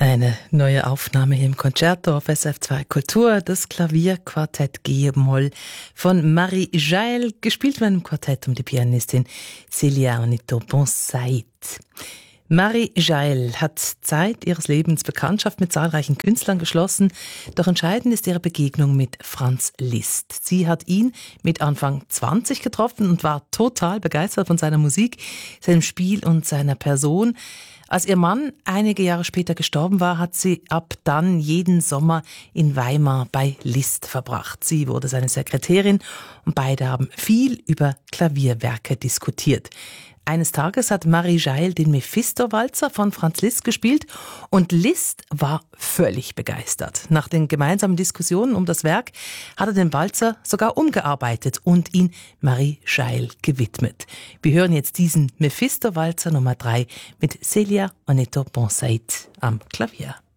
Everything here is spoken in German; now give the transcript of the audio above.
Eine neue Aufnahme hier im Concerto auf SF2 Kultur, das Klavierquartett G-Moll von Marie-Jaël, gespielt von einem Quartett um die Pianistin Célia Onito-Bonsaïd. Marie-Jaël hat Zeit ihres Lebens Bekanntschaft mit zahlreichen Künstlern geschlossen, doch entscheidend ist ihre Begegnung mit Franz Liszt. Sie hat ihn mit Anfang 20 getroffen und war total begeistert von seiner Musik, seinem Spiel und seiner Person. Als ihr Mann einige Jahre später gestorben war, hat sie ab dann jeden Sommer in Weimar bei Liszt verbracht. Sie wurde seine Sekretärin und beide haben viel über Klavierwerke diskutiert. Eines Tages hat Marie-Jaël den Mephisto-Walzer von Franz Liszt gespielt und Liszt war völlig begeistert. Nach den gemeinsamen Diskussionen um das Werk hat er den Walzer sogar umgearbeitet und ihn Marie-Jaël gewidmet. Wir hören jetzt diesen Mephisto-Walzer Nummer 3 mit Célia Onito-Bonsaïd am Klavier.